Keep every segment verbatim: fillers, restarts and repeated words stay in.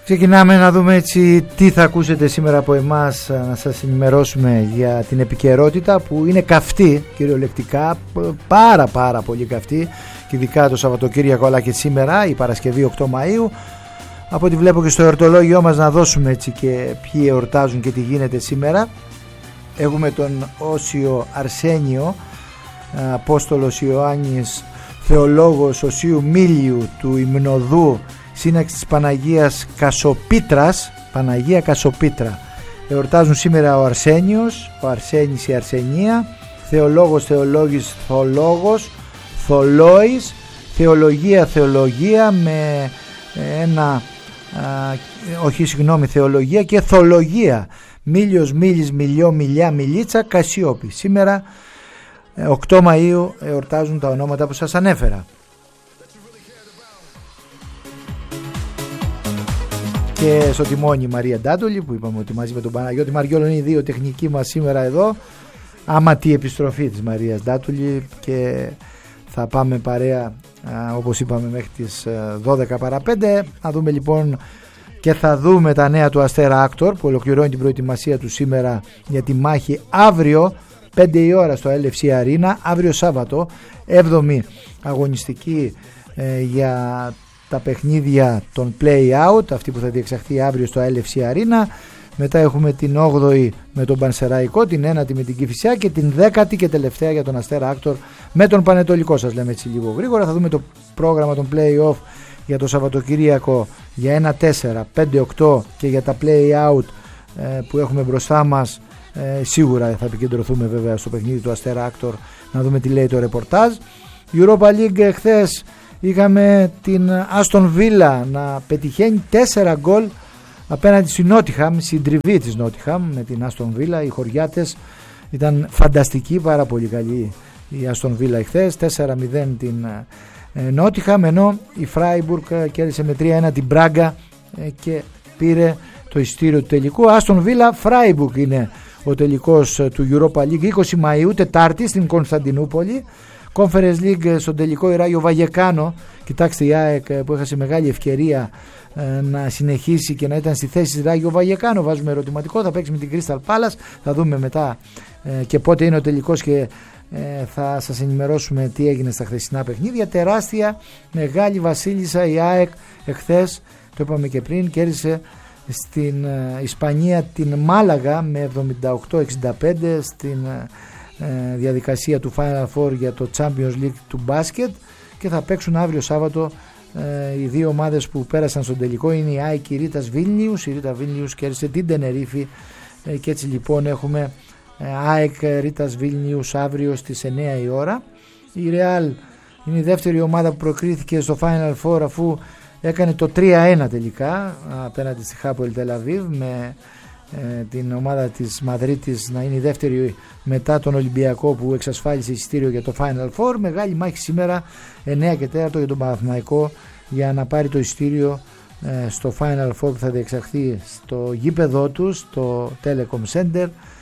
Ξεκινάμε να δούμε έτσι τι θα ακούσετε σήμερα από εμάς, να σας ενημερώσουμε για την επικαιρότητα που είναι καυτή κυριολεκτικά, πάρα πάρα πολύ καυτή, και ειδικά το Σαββατοκύριακο αλλά και σήμερα η Παρασκευή οκτώ Μαΐου. Από ό,τι βλέπω και στο εορτολόγιό μας να δώσουμε έτσι και ποιοι εορτάζουν και τι γίνεται σήμερα. Έχουμε τον Όσιο Αρσένιο, Απόστολος Ιωάννης, θεολόγος Οσίου Μίλιου του Υμνοδού, σύναξη της Παναγίας Κασοπίτρας, Παναγία Κασοπίτρα. Εορτάζουν σήμερα ο Αρσένιος, ο Αρσένης, η Αρσενία, θεολόγος, θεολόγης, θολόγος, θολόης, θεολογία, θεολογία με ένα, α, όχι συγγνώμη, θεολογία και θολογία. Μίλιος, Μίλης, Μιλιό, Μιλιά, Μιλίτσα, Κασιόπη. Σήμερα οκτώ Μαΐου εορτάζουν τα ονόματα που σας ανέφερα. Και στο τιμόνι η Μαρία Ντάτολη, που είπαμε ότι μαζί με τον Παναγιώτη Μαριόλο είναι οι δύο τεχνικοί μας σήμερα εδώ. Άματη επιστροφή της Μαρίας Ντάτολη, και θα πάμε παρέα όπως είπαμε μέχρι τις δώδεκα παρά πέντε. Να δούμε λοιπόν και θα δούμε τα νέα του Αστέρα Άκτορ, που ολοκληρώνει την προετοιμασία του σήμερα για τη μάχη αύριο πέντε η ώρα στο ελ εφ σι Arena, αύριο Σάββατο, έβδομη αγωνιστική ε, για τα παιχνίδια των play-out, αυτή που θα διεξαχθεί αύριο στο ελ εφ σι Arena. Μετά έχουμε την όγδοη με τον Πανσεραϊκό, την ένατη με την Κηφισιά και την δέκατη και τελευταία για τον Αστέρα Άκτορ με τον Πανετολικό. Σας λέμε έτσι λίγο γρήγορα. Θα δούμε το πρόγραμμα των play-off για το Σαββατοκυριακό για ένα τέσσερα, πέντε οκτώ και για τα play-out ε, που έχουμε μπροστά μας. Ε, σίγουρα θα επικεντρωθούμε βέβαια στο παιχνίδι του Αστέρα Άκτορ, να δούμε τι λέει το ρεπορτάζ. Europa League, χθες είχαμε την Άστον Βίλα να πετυχαίνει τέσσερα γκολ απέναντι στη Νότιχαμ, συντριβή της Νότιχαμ με την Άστον Βίλα. Οι χωριάτες ήταν φανταστικοί, πάρα πολύ καλή η Άστον Βίλα χθες, τέσσερα μηδέν την ε, Νότιχαμ, ενώ η Φράιμπουργκ κέρδισε με τρία ένα την Μπράγκα ε, και πήρε το εισιτήριο του τελικού. Άστον Βίλα Φράιμπουργκ είναι ο τελικός του Europa League, είκοσι Μαΐου, Τετάρτη στην Κωνσταντινούπολη. Conference League στον τελικό η Ράγιο Βαγεκάνο. Κοιτάξτε, η ΑΕΚ που έχασε μεγάλη ευκαιρία ε, να συνεχίσει και να ήταν στη θέση της Ράγιο Βαγεκάνο. Βάζουμε ερωτηματικό, θα παίξει με την Crystal Palace. Θα δούμε μετά ε, και πότε είναι ο τελικός και ε, θα σας ενημερώσουμε τι έγινε στα χθεσινά παιχνίδια. Τεράστια μεγάλη βασίλισσα η ΑΕΚ εχθές, το είπαμε και πριν, κέρδισε στην ε, Ισπανία την Μάλαγα με εβδομήντα οκτώ εξήντα πέντε στην ε, διαδικασία του Final Four για το Champions League του μπάσκετ, και θα παίξουν αύριο Σάββατο. Ε, οι δύο ομάδες που πέρασαν στον τελικό είναι η ΑΕΚ και η Ρίτας Βίλνιους. Η Ρίτα Βίλνιους κέρδισε την Τενερίφη, ε, και έτσι λοιπόν έχουμε ε, ΑΕΚ Ρίτας Βίλνιους αύριο στις εννιά η ώρα. Η Real είναι η δεύτερη ομάδα που προκρίθηκε στο Final Four, αφού έκανε το τρία ένα τελικά απέναντι στη Χάπολ Τελαβίβ, με ε, την ομάδα της Μαδρίτης να είναι η δεύτερη μετά τον Ολυμπιακό που εξασφάλισε εισιτήριο για το Final Four. Μεγάλη μάχη σήμερα εννιά και τέσσερα για τον Παναθηναϊκό για να πάρει το εισιτήριο ε, στο Final Four που θα διεξαχθεί στο γήπεδό του, στο Telecom Center,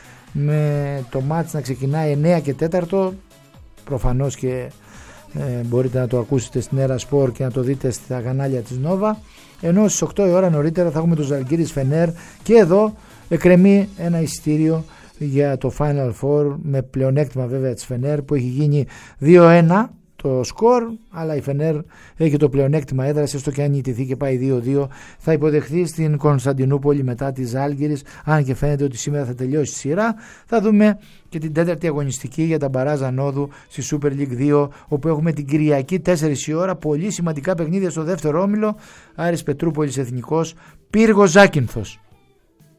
με το μάτς να ξεκινάει εννιά και τέσσερα. Προφανώς και Ε, μπορείτε να το ακούσετε στην Έρα Σπορ και να το δείτε στα κανάλια της Νόβα, ενώ στις οκτώ η ώρα νωρίτερα θα έχουμε το Ζαλγκίρις Φενέρ, και εδώ εκκρεμεί ένα εισιτήριο για το Final Four με πλεονέκτημα βέβαια της Φενέρ, που έχει γίνει δύο ένα το σκορ, αλλά η Φενέρ έχει το πλεονέκτημα έδρας, έστω και αν νικηθεί και πάει δύο δύο, θα υποδεχθεί στην Κωνσταντινούπολη μετά τη Ζάλγκιρις, αν και φαίνεται ότι σήμερα θα τελειώσει η σειρά. Θα δούμε και την τέταρτη αγωνιστική για τα μπαράζ ανόδου στη Super League δύο, όπου έχουμε την Κυριακή τέσσερις η ώρα, πολύ σημαντικά παιχνίδια στο δεύτερο όμιλο. Άρης Πετρούπολης Εθνικός, Πύργος Ζάκυνθος.